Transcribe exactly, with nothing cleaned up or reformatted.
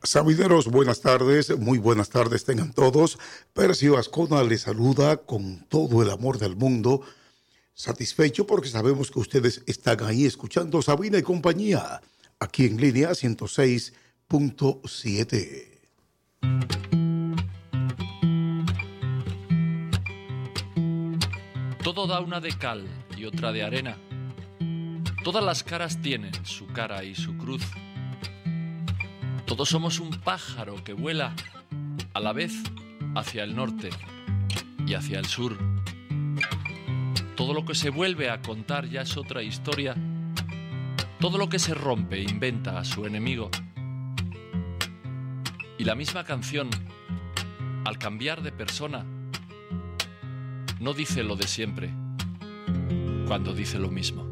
Sabineros, buenas tardes, muy buenas tardes tengan todos. Percio Ascona les saluda con todo el amor del mundo, satisfecho porque sabemos que ustedes están ahí escuchando Sabina y compañía, aquí en línea ciento seis punto siete. Todo da una de cal y otra de arena. Todas las caras tienen su cara y su cruz. Todos somos un pájaro que vuela a la vez hacia el norte y hacia el sur. Todo lo que se vuelve a contar ya es otra historia. Todo lo que se rompe inventa a su enemigo. Y la misma canción, al cambiar de persona, no dice lo de siempre, cuando dice lo mismo.